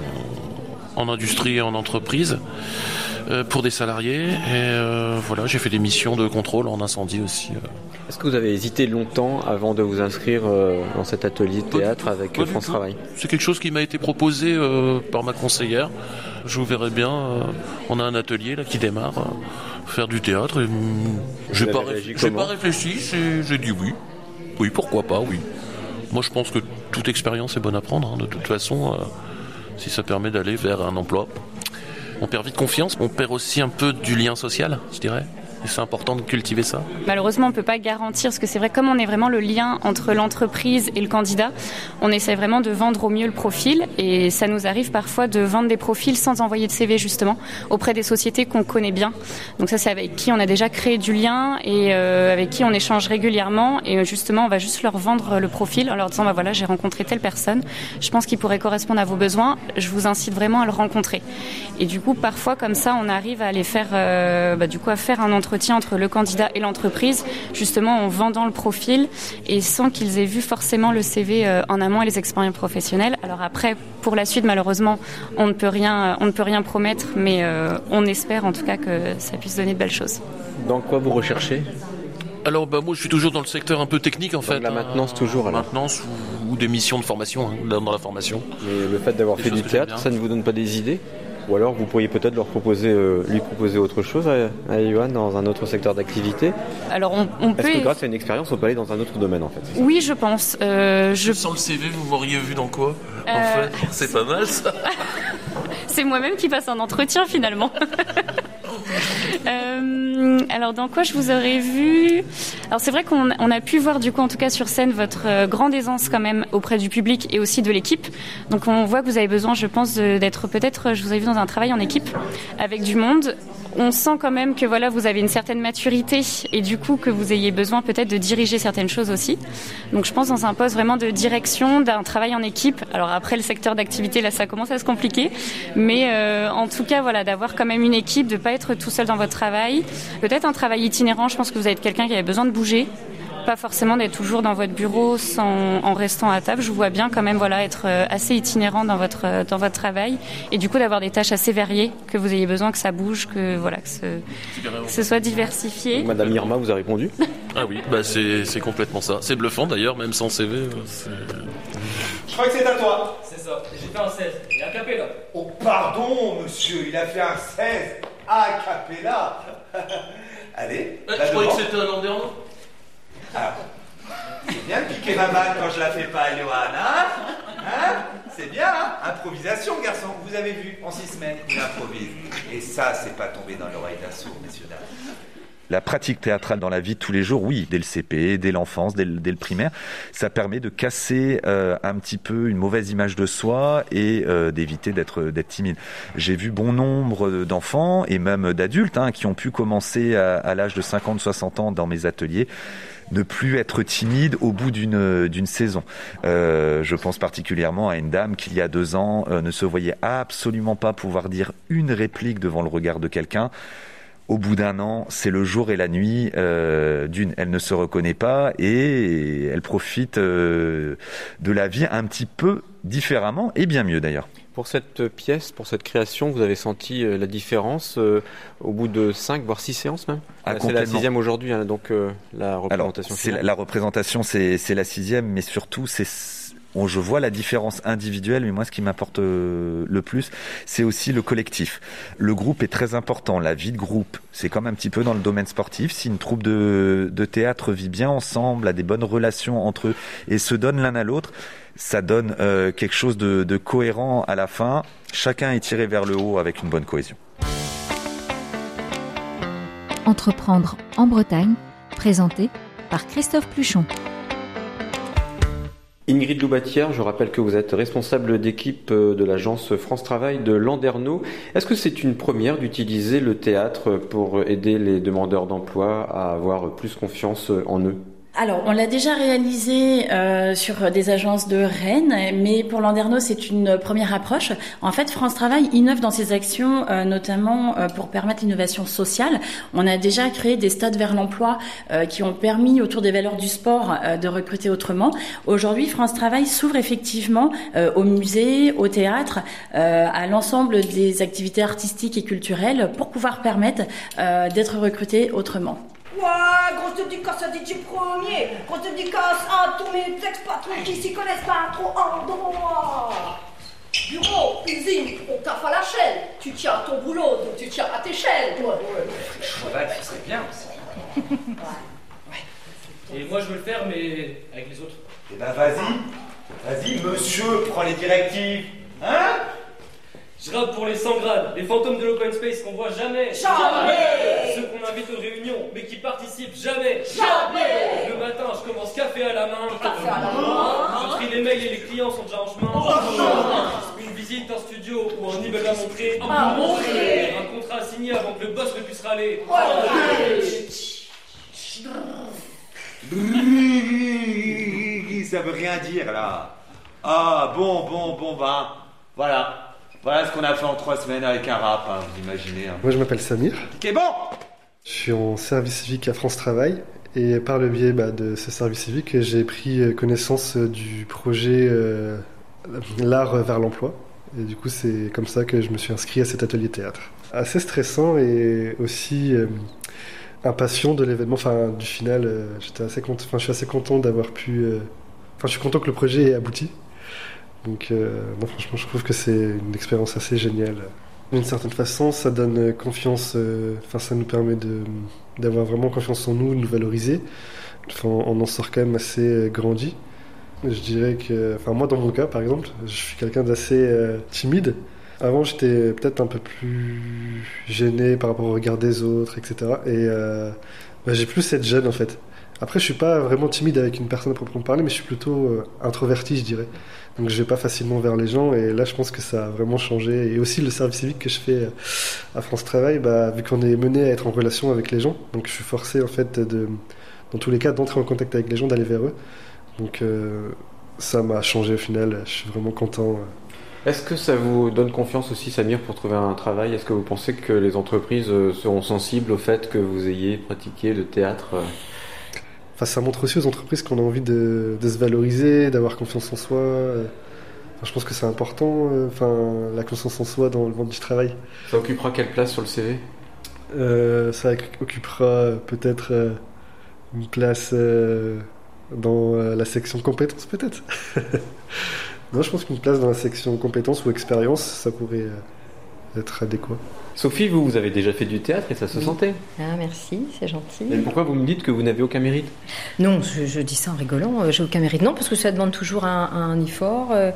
[SPEAKER 12] en industrie et en entreprise. Euh, pour des salariés et euh, voilà, j'ai fait des missions de contrôle en incendie aussi. Euh.
[SPEAKER 8] Est-ce que vous avez hésité longtemps avant de vous inscrire euh, dans cet atelier de théâtre avec euh, France Travail ?
[SPEAKER 12] C'est quelque chose qui m'a été proposé euh, par ma conseillère. Je vous verrai bien, euh, on a un atelier là qui démarre, euh, faire du théâtre. Et, hum, j'ai pas, réfléchi, j'ai pas réfléchi, j'ai, j'ai dit oui. Oui, pourquoi pas, oui. Moi je pense que toute expérience est bonne à prendre, hein, de toute façon, euh, si ça permet d'aller vers un emploi. On perd vite confiance, on perd aussi un peu du lien social, je dirais. Et c'est important de cultiver ça.
[SPEAKER 13] Malheureusement, on ne peut pas garantir, parce que c'est vrai, comme on est vraiment le lien entre l'entreprise et le candidat, on essaie vraiment de vendre au mieux le profil. Et ça nous arrive parfois de vendre des profils sans envoyer de C V, justement, auprès des sociétés qu'on connaît bien. Donc ça, c'est avec qui on a déjà créé du lien et euh, avec qui on échange régulièrement. Et justement, on va juste leur vendre le profil en leur disant, bah voilà, j'ai rencontré telle personne, je pense qu'il pourrait correspondre à vos besoins, je vous incite vraiment à le rencontrer. Et du coup, parfois, comme ça, on arrive à aller faire, euh, bah, du coup, à faire un entretien entre le candidat et l'entreprise, justement en vendant le profil et sans qu'ils aient vu forcément le C V euh, en amont et les expériences professionnelles. Alors après, pour la suite, malheureusement, on ne peut rien, on ne peut rien promettre, mais euh, on espère en tout cas que ça puisse donner de belles choses.
[SPEAKER 8] Dans quoi vous recherchez ?
[SPEAKER 12] Alors bah moi je suis toujours dans le secteur un peu technique en fait.
[SPEAKER 8] Donc la maintenance hein, toujours alors.
[SPEAKER 12] Maintenance ou, ou des missions de formation, hein, dans, dans la formation.
[SPEAKER 8] Mais le fait d'avoir des fait du théâtre, ça ne vous donne pas des idées ? Ou alors vous pourriez peut-être leur proposer, euh, lui proposer autre chose à, à Johan dans un autre secteur d'activité.
[SPEAKER 13] Alors on, on peut.
[SPEAKER 8] Est-ce que grâce à une expérience, on peut aller dans un autre domaine en fait ?
[SPEAKER 13] Oui, je pense. Euh, je...
[SPEAKER 12] Sans le C V, vous m'auriez vu dans quoi
[SPEAKER 13] euh...
[SPEAKER 12] En fait, c'est pas mal ça.
[SPEAKER 13] C'est moi-même qui passe un entretien finalement. euh, alors dans quoi je vous aurais vu ? Alors c'est vrai qu'on on a pu voir du coup en tout cas sur scène votre euh, grande aisance quand même auprès du public et aussi de l'équipe. Donc on voit que vous avez besoin, je pense, de, d'être peut-être, je vous ai vu dans un travail en équipe avec du monde. On sent quand même que voilà, vous avez une certaine maturité et du coup que vous ayez besoin peut-être de diriger certaines choses aussi. Donc je pense dans un poste vraiment de direction, d'un travail en équipe. Alors après le secteur d'activité là ça commence à se compliquer, mais euh, en tout cas voilà, d'avoir quand même une équipe, de pas être tout seul dans votre travail. Peut-être un travail itinérant, je pense que vous êtes quelqu'un qui avait besoin de bouger. Pas forcément d'être toujours dans votre bureau sans, en restant à table. Je vous vois bien quand même voilà, être assez itinérant dans votre, dans votre travail et du coup d'avoir des tâches assez variées, que vous ayez besoin que ça bouge, que, voilà, que, ce, que ce soit diversifié.
[SPEAKER 8] Madame Irma vous a répondu ?
[SPEAKER 12] Ah oui, bah c'est, c'est complètement ça. C'est bluffant d'ailleurs, même sans C V. C'est...
[SPEAKER 14] Je crois que c'est à toi.
[SPEAKER 15] C'est ça, j'ai fait un seize. Il a capé là.
[SPEAKER 14] Oh pardon monsieur, il a fait un seize a cappella. Allez,
[SPEAKER 12] euh, je croyais que c'était un Landerneau.
[SPEAKER 14] Ah, c'est bien de piquer ma balle quand je la fais pas à Johan, hein, hein? C'est bien, hein? Un l'improvisation, garçon. Vous avez vu, en six semaines, il improvise. Et ça, c'est pas tombé dans l'oreille d'un sourd, messieurs, dames.
[SPEAKER 10] La pratique théâtrale dans la vie de tous les jours, oui, dès le C P, dès l'enfance, dès le, dès le primaire, ça permet de casser euh, un petit peu une mauvaise image de soi et euh, d'éviter d'être, d'être timide. J'ai vu bon nombre d'enfants et même d'adultes hein, qui ont pu commencer à, à l'âge de cinquante soixante ans dans mes ateliers, ne plus être timide au bout d'une, d'une saison. Euh, je pense particulièrement à une dame qui, il y a deux ans, euh, ne se voyait absolument pas pouvoir dire une réplique devant le regard de quelqu'un. Au bout d'un an, c'est le jour et la nuit. Euh, d'une, elle ne se reconnaît pas et elle profite euh, de la vie un petit peu différemment et bien mieux d'ailleurs.
[SPEAKER 8] Pour cette pièce, pour cette création, vous avez senti la différence euh, au bout de cinq, voire six séances même.
[SPEAKER 10] Ah,
[SPEAKER 8] c'est la sixième aujourd'hui, hein, donc euh, la représentation.
[SPEAKER 10] Alors, c'est la, la représentation, c'est, c'est la sixième, mais surtout, c'est Bon, je vois la différence individuelle, mais moi, ce qui m'apporte euh, le plus, c'est aussi le collectif. Le groupe est très important. La vie de groupe, c'est comme un petit peu dans le domaine sportif. Si une troupe de, de théâtre vit bien ensemble, a des bonnes relations entre eux et se donne l'un à l'autre, ça donne euh, quelque chose de, de cohérent à la fin. Chacun est tiré vers le haut avec une bonne cohésion.
[SPEAKER 6] Entreprendre en Bretagne, présenté par Christophe Pluchon.
[SPEAKER 8] Ingrid Loubatière, je rappelle que vous êtes responsable d'équipe de l'agence France Travail de Landerneau. Est-ce que c'est une première d'utiliser le théâtre pour aider les demandeurs d'emploi à avoir plus confiance en eux ?
[SPEAKER 9] Alors, on l'a déjà réalisé euh, sur des agences de Rennes, mais pour Landerneau, c'est une première approche. En fait, France Travail innove dans ses actions, euh, notamment euh, pour permettre l'innovation sociale. On a déjà créé des stades vers l'emploi euh, qui ont permis, autour des valeurs du sport, euh, de recruter autrement. Aujourd'hui, France Travail s'ouvre effectivement euh, aux musées, au théâtre, euh, à l'ensemble des activités artistiques et culturelles pour pouvoir permettre euh, d'être recruté autrement.
[SPEAKER 16] Ouais, grosse dédicace à D J Premier, grosse dédicace à tous mes ex-patrons qui s'y connaissent pas trop en droit. Bureau, usine, on taffe à la chaîne. Tu tiens à ton boulot, donc tu tiens à tes chaînes. Ouais, ouais.
[SPEAKER 14] Cheval, ce serait bien aussi.
[SPEAKER 15] Ouais. Ouais. Et moi, je veux le faire, mais avec les autres.
[SPEAKER 14] Eh ben, vas-y. Vas-y, monsieur, prends les directives. Hein?
[SPEAKER 15] Je rappe pour les sans grades, les fantômes de l'open space qu'on voit jamais.
[SPEAKER 16] Jamais.
[SPEAKER 15] Ceux qu'on invite aux réunions, mais qui participent jamais.
[SPEAKER 16] Jamais.
[SPEAKER 15] Le matin, je commence café à la main.
[SPEAKER 16] Café à la main.
[SPEAKER 15] Je trie les mails et les clients sont déjà en chemin.
[SPEAKER 16] Oh,
[SPEAKER 15] Une visite, un studio ou un immeuble à montrer.
[SPEAKER 16] À montrer.
[SPEAKER 15] Un contrat à signer avant que le boss ne puisse râler.
[SPEAKER 14] Ouais. Ça veut rien dire, là. Ah, bon, bon, bon, bah, voilà. Voilà ce qu'on a fait en trois semaines avec un rap, hein, vous imaginez. Hein.
[SPEAKER 17] Moi, je m'appelle Samir.
[SPEAKER 14] Qui est bon.
[SPEAKER 17] Je suis en service civique à France Travail. Et par le biais bah, de ce service civique, j'ai pris connaissance du projet euh, L'art vers l'emploi. Et du coup, c'est comme ça que je me suis inscrit à cet atelier théâtre. Assez stressant et aussi euh, impatient de l'événement. Enfin, du final, euh, j'étais assez content, enfin, je suis assez content d'avoir pu... Euh, enfin, je suis content que le projet ait abouti. Donc, euh, non, franchement, je trouve que c'est une expérience assez géniale. D'une certaine façon, ça donne confiance, euh, enfin, ça nous permet de, d'avoir vraiment confiance en nous, de nous valoriser. Enfin, on en sort quand même assez grandi. Je dirais que, enfin, moi, dans mon cas, par exemple, je suis quelqu'un d'assez euh, timide. Avant, j'étais peut-être un peu plus gêné par rapport au regard des autres, et cetera. Et euh, bah, j'ai plus cette gêne, en fait. Après, je suis pas vraiment timide avec une personne à proprement parler, mais je suis plutôt euh, introverti, je dirais. Donc je vais pas facilement vers les gens, et là je pense que ça a vraiment changé. Et aussi le service civique que je fais à France Travail, bah, vu qu'on est mené à être en relation avec les gens, donc je suis forcé en fait de, dans tous les cas, d'entrer en contact avec les gens, d'aller vers eux. Donc euh, ça m'a changé au final, je suis vraiment content.
[SPEAKER 8] Est-ce que ça vous donne confiance aussi, Samir, pour trouver un travail ? Est-ce que vous pensez que les entreprises seront sensibles au fait que vous ayez pratiqué le théâtre ?
[SPEAKER 17] Enfin, ça montre aussi aux entreprises qu'on a envie de, de se valoriser, d'avoir confiance en soi. Enfin, je pense que c'est important, enfin, la confiance en soi dans le monde du travail.
[SPEAKER 8] Ça occupera quelle place sur le C V ?
[SPEAKER 17] euh, Ça occupera peut-être euh, une place euh, dans euh, la section compétences, peut-être. Non, je pense qu'une place dans la section compétences ou expérience, ça pourrait, euh, être adéquat.
[SPEAKER 8] Sophie, vous, vous avez déjà fait du théâtre et ça se
[SPEAKER 18] Oui.
[SPEAKER 8] sentait.
[SPEAKER 18] Ah, merci, c'est gentil.
[SPEAKER 8] Et pourquoi vous me dites que vous n'avez aucun mérite?
[SPEAKER 18] Non, je, je dis ça en rigolant, euh, j'ai aucun mérite. Non, parce que ça demande toujours un, un effort. Euh,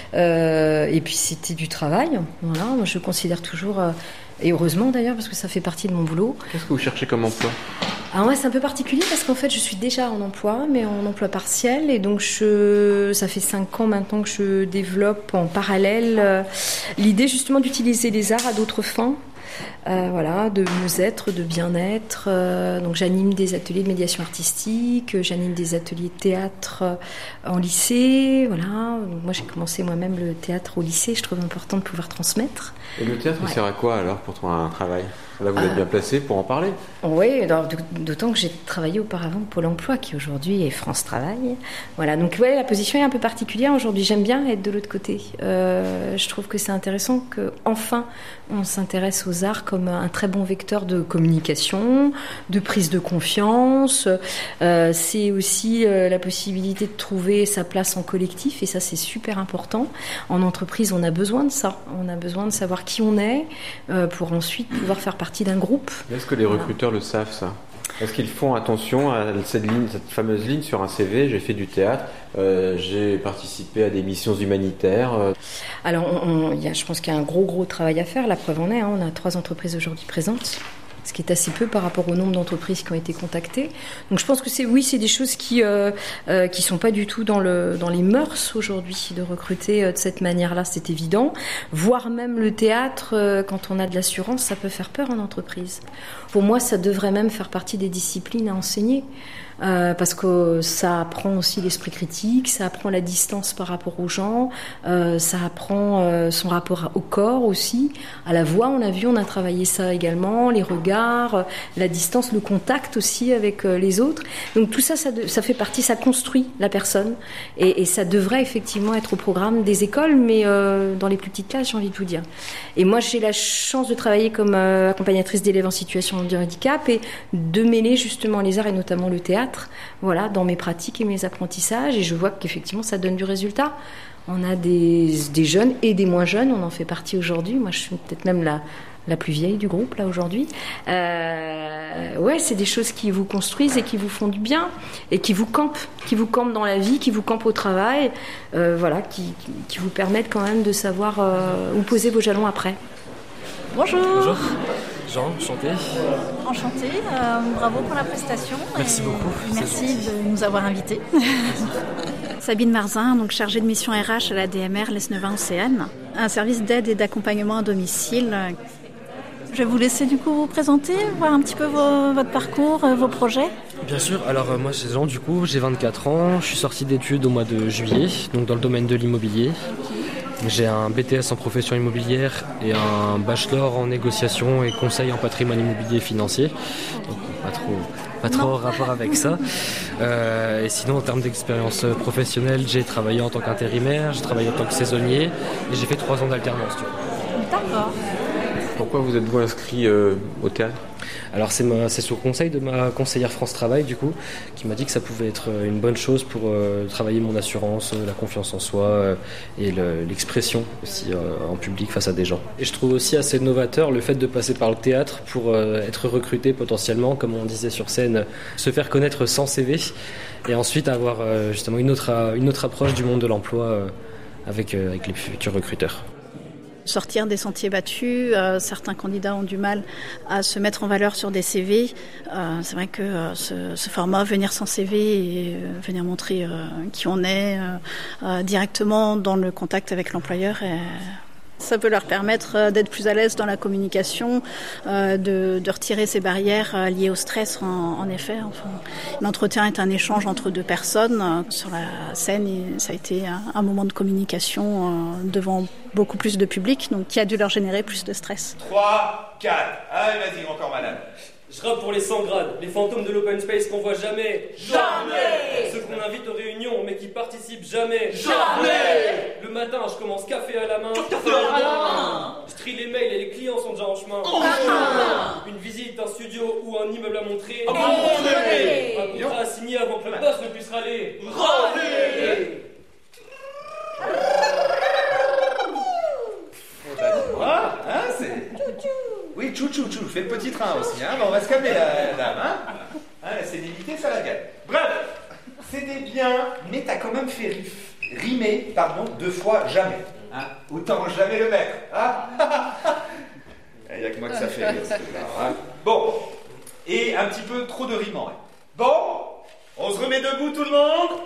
[SPEAKER 18] euh, et puis c'était du travail. Voilà, moi je considère toujours, euh, et heureusement d'ailleurs, parce que ça fait partie de mon boulot.
[SPEAKER 8] Qu'est-ce que vous cherchez comme emploi?
[SPEAKER 18] Alors ouais, c'est un peu particulier parce qu'en fait je suis déjà en emploi, mais en emploi partiel, et donc je, ça fait cinq ans maintenant que je développe en parallèle euh, l'idée justement d'utiliser les arts à d'autres fins. Euh, voilà, de mieux-être, de bien-être. Euh, donc j'anime des ateliers de médiation artistique, j'anime des ateliers de théâtre euh, en lycée. Voilà. Donc, moi j'ai commencé moi-même le théâtre au lycée, je trouve important de pouvoir transmettre.
[SPEAKER 8] Et le théâtre,
[SPEAKER 18] Ouais.
[SPEAKER 8] il sert à quoi alors pour trouver un travail? Là, vous êtes
[SPEAKER 18] Euh,
[SPEAKER 8] bien placé pour en parler.
[SPEAKER 18] Oui, alors, d'autant que j'ai travaillé auparavant pour Pôle emploi, qui aujourd'hui est France Travail. Voilà, donc ouais, la position est un peu particulière aujourd'hui. J'aime bien être de l'autre côté. Euh, je trouve que c'est intéressant qu'enfin on s'intéresse aux arts comme un très bon vecteur de communication, de prise de confiance. Euh, c'est aussi euh, la possibilité de trouver sa place en collectif, et ça c'est super important. En entreprise, on a besoin de ça. On a besoin de savoir qui on est euh, pour ensuite pouvoir faire partie d'un groupe.
[SPEAKER 8] Est-ce que les recruteurs le savent, ça? Est-ce qu'ils font attention à cette ligne, cette fameuse ligne sur un C V? J'ai fait du théâtre, euh, j'ai participé à des missions humanitaires. Euh...
[SPEAKER 18] Alors, on, on, il y a, je pense qu'il y a un gros, gros travail à faire. La preuve en est, hein, on a trois entreprises aujourd'hui présentes, ce qui est assez peu par rapport au nombre d'entreprises qui ont été contactées. Donc, je pense que c'est, oui, c'est des choses qui euh, euh, qui sont pas du tout dans le dans les mœurs aujourd'hui de recruter euh, de cette manière-là, c'est évident. Voire même le théâtre, euh, quand on a de l'assurance, ça peut faire peur en entreprise. Pour moi, ça devrait même faire partie des disciplines à enseigner. Euh, parce que ça apprend aussi l'esprit critique, ça apprend la distance par rapport aux gens, euh, ça apprend euh, son rapport au corps aussi, à la voix, on a vu, on a travaillé ça également, les regards, euh, la distance, le contact aussi avec euh, les autres. Donc tout ça, ça, de, ça fait partie, ça construit la personne, et, et ça devrait effectivement être au programme des écoles, mais euh, dans les plus petites classes, j'ai envie de vous dire. Et moi, j'ai la chance de travailler comme euh, accompagnatrice d'élèves en situation de handicap et de mêler justement les arts et notamment le théâtre. Voilà, dans mes pratiques et mes apprentissages, et je vois qu'effectivement ça donne du résultat. On a des, des jeunes et des moins jeunes, on en fait partie aujourd'hui. Moi je suis peut-être même la, la plus vieille du groupe là aujourd'hui. Euh, ouais, c'est des choses qui vous construisent et qui vous font du bien et qui vous campent, qui vous campent dans la vie, qui vous campent au travail, euh, voilà, qui, qui vous permettent quand même de savoir euh, où poser vos jalons après.
[SPEAKER 19] Bonjour.
[SPEAKER 20] Bonjour. Jean, enchanté.
[SPEAKER 19] Enchanté, euh, bravo pour la prestation.
[SPEAKER 20] Merci
[SPEAKER 19] et
[SPEAKER 20] beaucoup.
[SPEAKER 19] Merci de nous avoir invités. Sabine Marzin, donc chargée de mission R H à la D M R Lesneuvin Océane, un service d'aide et d'accompagnement à domicile. Je vais vous laisser du coup vous présenter, voir un petit peu vos, votre parcours, vos projets.
[SPEAKER 20] Bien sûr, alors euh, moi c'est Jean, du coup j'ai vingt-quatre ans, je suis sorti d'études au mois de juillet, donc dans le domaine de l'immobilier. J'ai un B T S en profession immobilière et un bachelor en négociation et conseil en patrimoine immobilier et financier. Donc pas trop, pas trop en rapport avec ça. Euh, et sinon en termes d'expérience professionnelle, j'ai travaillé en tant qu'intérimaire, j'ai travaillé en tant que saisonnier et j'ai fait trois ans d'alternance. Du coup.
[SPEAKER 19] D'accord.
[SPEAKER 8] Pourquoi vous êtes-vous inscrit euh, au théâtre?
[SPEAKER 20] Alors c'est, ma, c'est sous conseil de ma conseillère France Travail du coup, qui m'a dit que ça pouvait être une bonne chose pour euh, travailler mon assurance, euh, la confiance en soi euh, et le, l'expression aussi euh, en public face à des gens. Et je trouve aussi assez novateur le fait de passer par le théâtre pour euh, être recruté potentiellement, comme on disait sur scène, se faire connaître sans C V et ensuite avoir euh, justement une autre, une autre approche du monde de l'emploi euh, avec, euh, avec les futurs recruteurs.
[SPEAKER 19] Sortir des sentiers battus, euh, certains candidats ont du mal à se mettre en valeur sur des C V. Euh, c'est vrai que euh, ce, ce format, venir sans C V et euh, venir montrer euh, qui on est euh, euh, directement dans le contact avec l'employeur, est, ça peut leur permettre d'être plus à l'aise dans la communication, euh, de, de retirer ces barrières euh, liées au stress en, en effet. Enfin, l'entretien est un échange entre deux personnes. Euh, sur la scène, et ça a été un, un moment de communication euh, devant beaucoup plus de public, donc qui a dû leur générer plus de stress.
[SPEAKER 14] trois, quatre, allez vas-y, encore malade.
[SPEAKER 15] Je rappe pour les cent grades, les fantômes de l'open space qu'on voit jamais.
[SPEAKER 14] Jamais.
[SPEAKER 15] Ceux qu'on invite aux réunions mais qui participent jamais.
[SPEAKER 14] Jamais.
[SPEAKER 15] Le matin, je commence café à la main.
[SPEAKER 14] Café à la main.
[SPEAKER 15] Je trie les mails et les clients sont déjà en chemin.
[SPEAKER 14] En chemin.
[SPEAKER 15] Une visite, un studio ou un immeuble à montrer.
[SPEAKER 14] À montrer.
[SPEAKER 15] Un contrat à signer avant que le boss ne puisse râler.
[SPEAKER 14] Râler. Ah, hein, c'est... fait le petit train aussi. Hein. Bon, on va se calmer, la, la dame. Hein. Hein, la sénilité, ça la gagne. Bref, c'était bien, mais t'as quand même fait rif, rimer, pardon, deux fois jamais. Hein. Autant jamais le mettre. Il n'y a que moi que ça fait rire. Hein. Bon, et un petit peu trop de rime en vrai. Bon, on se remet debout tout le monde.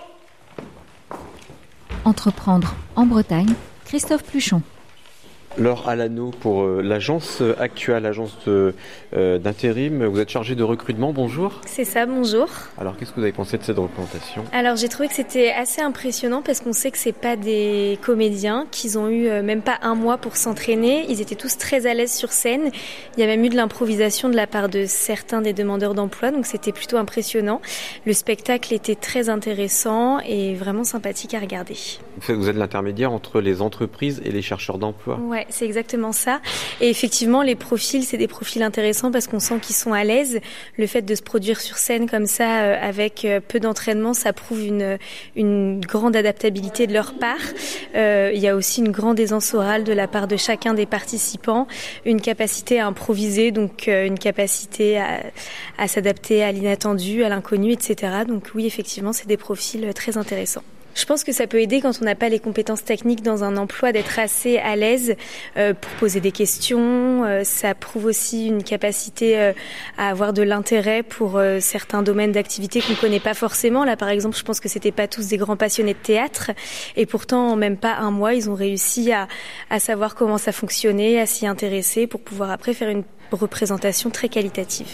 [SPEAKER 6] Entreprendre en Bretagne, Christophe Pluchon.
[SPEAKER 8] Laure Alano pour euh, l'agence actuelle, l'agence de, euh, d'intérim. Vous êtes chargée de recrutement, bonjour.
[SPEAKER 21] C'est ça, bonjour.
[SPEAKER 8] Alors qu'est-ce que vous avez pensé de cette représentation ?
[SPEAKER 21] Alors j'ai trouvé que c'était assez impressionnant parce qu'on sait que c'est pas des comédiens, qu'ils ont eu euh, même pas un mois pour s'entraîner. Ils étaient tous très à l'aise sur scène. Il y a même eu de l'improvisation de la part de certains des demandeurs d'emploi, donc c'était plutôt impressionnant. Le spectacle était très intéressant et vraiment sympathique à regarder.
[SPEAKER 8] Vous êtes l'intermédiaire entre les entreprises et les chercheurs d'emploi.
[SPEAKER 21] Ouais, c'est exactement ça. Et effectivement, les profils, c'est des profils intéressants parce qu'on sent qu'ils sont à l'aise. Le fait de se produire sur scène comme ça, euh, avec euh, peu d'entraînement, ça prouve une, une grande adaptabilité de leur part. Euh, il y a aussi une grande aisance orale de la part de chacun des participants, une capacité à improviser, donc euh, une capacité à, à s'adapter à l'inattendu, à l'inconnu, et cetera. Donc oui, effectivement, c'est des profils très intéressants. Je pense que ça peut aider quand on n'a pas les compétences techniques dans un emploi d'être assez à l'aise euh, pour poser des questions. Euh, ça prouve aussi une capacité euh, à avoir de l'intérêt pour euh, certains domaines d'activité qu'on ne connaît pas forcément. Là, par exemple, je pense que c'était pas tous des grands passionnés de théâtre et pourtant, en même pas un mois, ils ont réussi à, à savoir comment ça fonctionnait, à s'y intéresser pour pouvoir après faire une représentation très qualitative.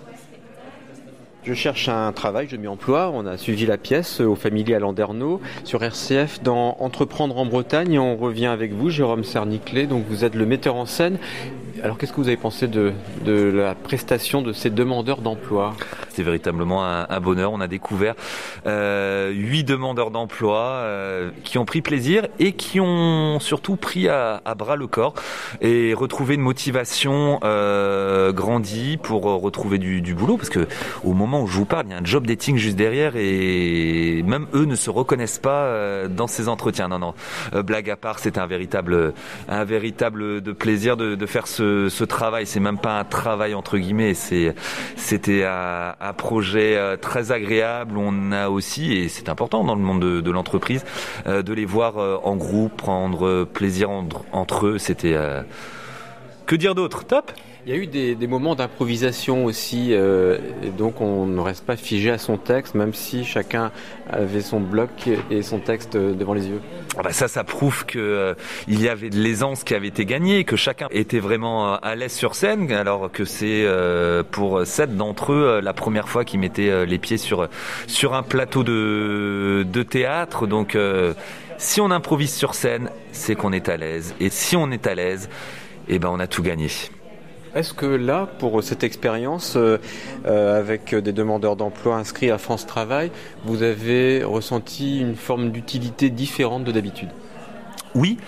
[SPEAKER 8] Je cherche un travail, je m'y emploie. On a suivi la pièce aux Familles à Landerneau sur R C F dans Entreprendre en Bretagne. Et on revient avec vous, Jérôme Cerniclet. Donc vous êtes le metteur en scène. Alors qu'est-ce que vous avez pensé de, de la prestation de ces demandeurs d'emploi ?
[SPEAKER 10] C'est véritablement un, un bonheur. On a découvert euh, huit demandeurs d'emploi euh, qui ont pris plaisir et qui ont surtout pris à, à bras le corps et retrouvé une motivation euh, grandie pour retrouver du, du boulot. Parce que au moment où je vous parle, il y a un job dating juste derrière et même eux ne se reconnaissent pas euh, dans ces entretiens. Non, non. Euh, blague à part, c'est un véritable, un véritable de plaisir de, de faire ce ce travail. C'est même pas un travail entre guillemets, c'est c'était un, un projet très agréable. On a aussi, et c'est important dans le monde de, de l'entreprise, euh, de les voir en groupe, prendre plaisir entre, entre eux. C'était euh... que dire d'autre ? Top.
[SPEAKER 8] Il y a eu des, des moments d'improvisation aussi, euh, et donc on ne reste pas figé à son texte, même si chacun avait son bloc et son texte devant les yeux.
[SPEAKER 10] Ah bah ça, ça prouve que euh, il y avait de l'aisance qui avait été gagnée, que chacun était vraiment à l'aise sur scène, alors que c'est euh, pour sept d'entre eux euh, la première fois qu'ils mettaient euh, les pieds sur sur un plateau de de théâtre. Donc euh, si on improvise sur scène, c'est qu'on est à l'aise, et si on est à l'aise, eh ben on a tout gagné.
[SPEAKER 8] Est-ce que là, pour cette expérience, euh, euh, avec des demandeurs d'emploi inscrits à France Travail, vous avez ressenti une forme d'utilité différente de d'habitude ?
[SPEAKER 10] Oui,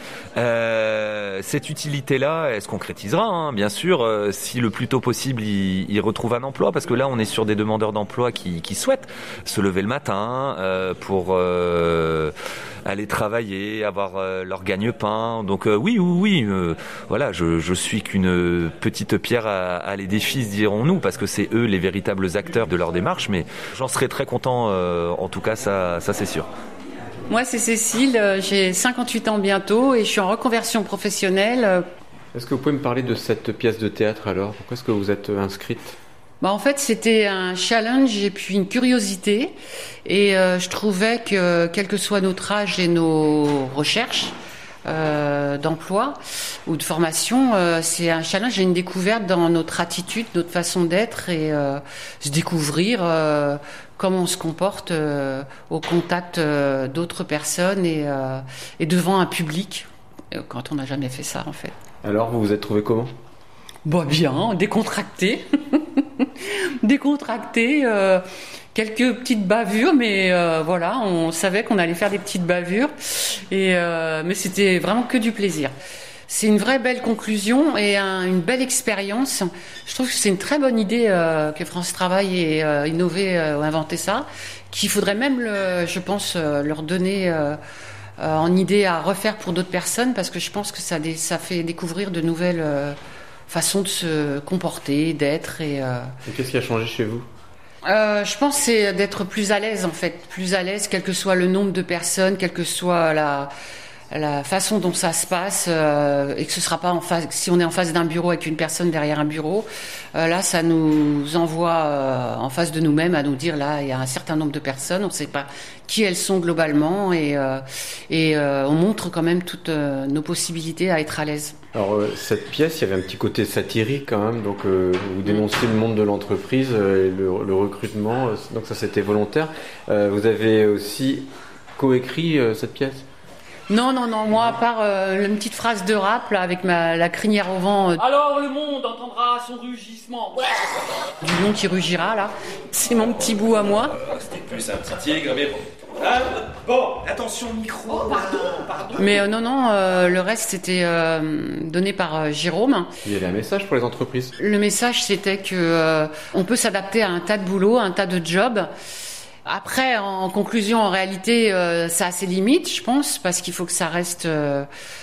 [SPEAKER 10] euh, cette utilité-là, elle se concrétisera, hein, bien sûr, euh, si le plus tôt possible, ils, ils retrouvent un emploi, parce que là, on est sur des demandeurs d'emploi qui, qui souhaitent se lever le matin euh, pour euh, aller travailler, avoir euh, leur gagne-pain. Donc euh, oui, oui, oui, euh, voilà, je, je suis qu'une petite pierre à, à l'édifice, dirons-nous, parce que c'est eux les véritables acteurs de leur démarche, mais j'en serais très content, euh, en tout cas, ça, ça c'est sûr.
[SPEAKER 22] Moi, c'est Cécile, j'ai cinquante-huit ans bientôt et je suis en reconversion professionnelle.
[SPEAKER 8] Est-ce que vous pouvez me parler de cette pièce de théâtre alors ? Pourquoi est-ce que vous êtes inscrite ?
[SPEAKER 22] Bah, en fait, c'était un challenge et puis une curiosité. Et euh, je trouvais que, quel que soit notre âge et nos recherches euh, d'emploi ou de formation, euh, c'est un challenge et une découverte dans notre attitude, notre façon d'être et euh, se découvrir... Euh, comment on se comporte euh, au contact euh, d'autres personnes et, euh, et devant un public, euh, quand on n'a jamais fait ça en fait.
[SPEAKER 8] Alors, vous vous êtes trouvé comment ?
[SPEAKER 22] Bah bien, décontracté. décontracté, euh, quelques petites bavures, mais euh, voilà, on savait qu'on allait faire des petites bavures, et, euh, mais c'était vraiment que du plaisir. C'est une vraie belle conclusion et un, une belle expérience. Je trouve que c'est une très bonne idée euh, que France Travail ait euh, innové euh, ou inventé ça, qu'il faudrait même, le, je pense, euh, leur donner euh, euh, en idée à refaire pour d'autres personnes, parce que je pense que ça, dé, ça fait découvrir de nouvelles euh, façon de se comporter, d'être. Et, euh...
[SPEAKER 8] et qu'est-ce qui a changé chez vous ?
[SPEAKER 22] Euh, je pense que c'est d'être plus à l'aise en fait, plus à l'aise quel que soit le nombre de personnes, quelle que soit la, la façon dont ça se passe, euh, et que ce sera pas en face, si on est en face d'un bureau avec une personne derrière un bureau, euh, là ça nous envoie euh, en face de nous-mêmes à nous dire là il y a un certain nombre de personnes, on ne sait pas qui elles sont globalement et, euh, et euh, on montre quand même toutes euh, nos possibilités à être à l'aise.
[SPEAKER 8] Alors euh, cette pièce, il y avait un petit côté satirique quand même, donc euh, vous dénoncez le monde de l'entreprise, euh, le, le recrutement, euh, donc ça c'était volontaire. Euh, vous avez aussi coécrit euh, cette pièce ?
[SPEAKER 22] Non, non, non, moi à part euh, une petite phrase de rap là, avec ma, la crinière au vent. Euh,
[SPEAKER 15] Alors le monde entendra son rugissement. Ouais.
[SPEAKER 22] Du lion qui rugira là, c'est mon petit bout à moi.
[SPEAKER 11] Euh, c'était plus un petit tigre, mais bon. Ah, bon, attention micro.
[SPEAKER 15] Oh, pardon, pardon.
[SPEAKER 22] Mais euh, non, non, euh, le reste c'était euh, donné par euh, Jérôme.
[SPEAKER 8] Il y avait un message pour les entreprises.
[SPEAKER 22] Le message c'était que euh, on peut s'adapter à un tas de boulot, à un tas de jobs. Après, en conclusion, en réalité, euh, ça a ses limites, je pense, parce qu'il faut que ça reste, euh,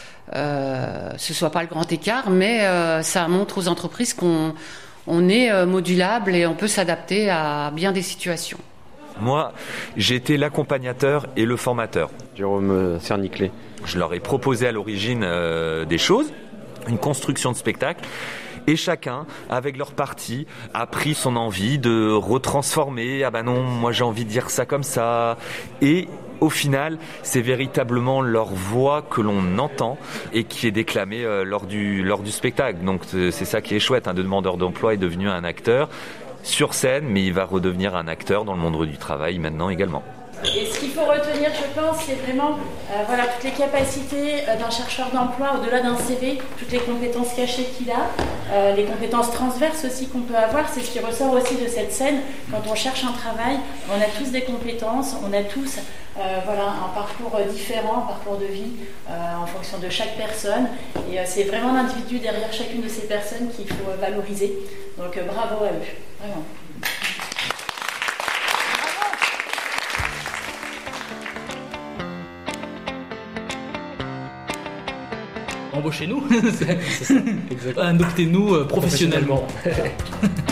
[SPEAKER 22] euh, ce soit pas le grand écart, mais euh, ça montre aux entreprises qu'on on est euh, modulable et on peut s'adapter à bien des situations.
[SPEAKER 10] Moi, j'ai été l'accompagnateur et le formateur.
[SPEAKER 8] Jérôme Cerniclet.
[SPEAKER 10] Je leur ai proposé à l'origine euh, des choses, une construction de spectacle, et chacun, avec leur partie, a pris son envie de retransformer. Ah ben non, moi j'ai envie de dire ça comme ça. Et au final, c'est véritablement leur voix que l'on entend et qui est déclamée euh, lors du, lors du spectacle. Donc c'est ça qui est chouette. Un demandeur d'emploi est devenu un acteur sur scène, mais il va redevenir un acteur dans le monde du travail maintenant également.
[SPEAKER 9] Et ce qu'il faut retenir, je pense, c'est vraiment euh, voilà, toutes les capacités euh, d'un chercheur d'emploi au-delà d'un C V, toutes les compétences cachées qu'il a, euh, les compétences transverses aussi qu'on peut avoir, c'est ce qui ressort aussi de cette scène. Quand on cherche un travail, on a tous des compétences, on a tous euh, voilà, un parcours différent, un parcours de vie euh, en fonction de chaque personne. Et euh, c'est vraiment l'individu derrière chacune de ces personnes qu'il faut euh, valoriser. Donc euh, bravo à eux, vraiment.
[SPEAKER 15] Embauchez-nous, c'est, c'est ça, exactement. Adoptez-nous euh, professionnellement.